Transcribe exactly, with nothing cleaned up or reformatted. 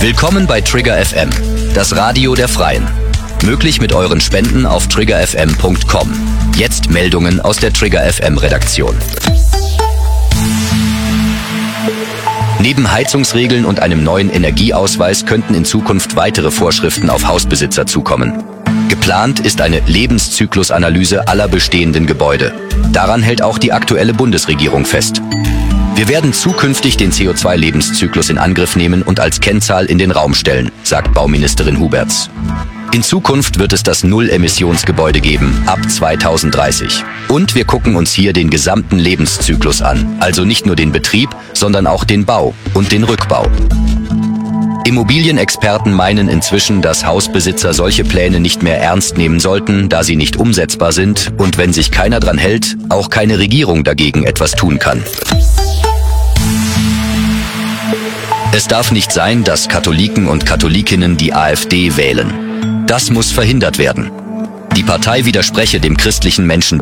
Willkommen bei Trigger F M, das Radio der Freien. Möglich mit euren Spenden auf trigger f m punkt com. Jetzt Meldungen aus der Trigger F M Redaktion. Neben Heizungsregeln und einem neuen Energieausweis könnten in Zukunft weitere Vorschriften auf Hausbesitzer zukommen. Geplant ist eine Lebenszyklusanalyse aller bestehenden Gebäude. Daran hält auch die aktuelle Bundesregierung fest. Wir werden zukünftig den C O zwei Lebenszyklus in Angriff nehmen und als Kennzahl in den Raum stellen, sagt Bauministerin Huberts. In Zukunft wird es das Null-Emissionsgebäude geben, ab zweitausenddreißig. Und wir gucken uns hier den gesamten Lebenszyklus an, also nicht nur den Betrieb, sondern auch den Bau und den Rückbau. Immobilienexperten meinen inzwischen, dass Hausbesitzer solche Pläne nicht mehr ernst nehmen sollten, da sie nicht umsetzbar sind und wenn sich keiner dran hält, auch keine Regierung dagegen etwas tun kann. Es darf nicht sein, dass Katholiken und Katholikinnen die AfD wählen. Das muss verhindert werden. Die Partei widerspreche dem christlichen Menschenbild.